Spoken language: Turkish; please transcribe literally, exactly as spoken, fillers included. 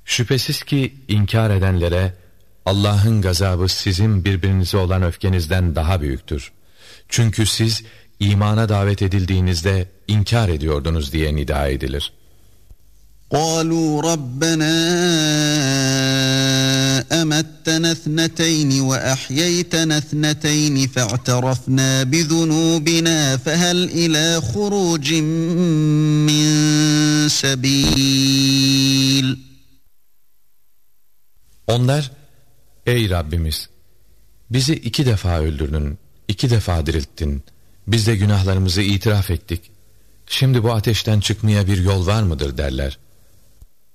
Şüphesiz ki inkar edenlere Allah'ın gazabı sizin birbirinize olan öfkenizden daha büyüktür. Çünkü siz imana davet edildiğinizde inkar ediyordunuz diye nida edilir. قَالُوا رَبَّنَا أَمَتَّنَا اثْنَتَيْنِ وَأَحْيَيْتَنَا اثْنَتَيْنِ فَاعْتَرَفْنَا بِذُنُوبِنَا فَهَلْ إِلَى خُرُوجٍ مِّن سَبِيلٍ. Onlar, ey Rabbimiz, bizi iki defa öldürdün, iki defa dirilttin, biz de günahlarımızı itiraf ettik. Şimdi bu ateşten çıkmaya bir yol var mıdır derler.